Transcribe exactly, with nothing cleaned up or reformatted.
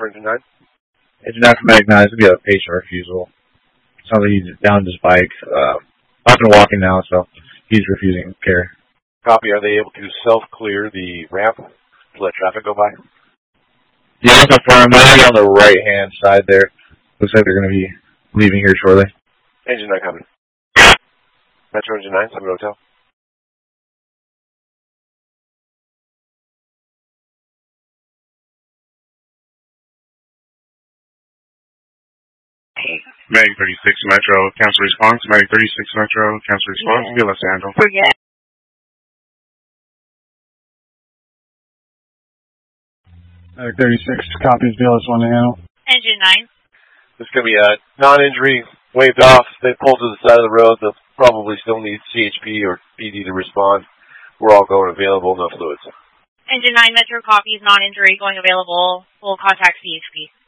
for engine nine. Engine nine from Medic nine. It's going to be a patient refusal. Sounds like he's down his bike. Uh, up and walking now, so he's refusing care. Copy. Are they able to self-clear the ramp to let traffic go by? Yeah, I'll confirm. They're on the right-hand side there. Looks like they're going to be leaving here shortly. Engine nine coming. Metro Engine nine, Summit Hotel. Medic thirty-six Metro, cancel response. Medic thirty-six Metro, cancel response. Yeah. Via Los Angeles. Forget. Medic thirty-six copies V L S one to handle. Engine nine. This is going to be a non-injury, waved off. They pulled to the side of the road. They'll probably still need C H P or P D to respond. We're all going available, no fluids. Engine nine Metro copies, non-injury, going available. We'll contact C H P.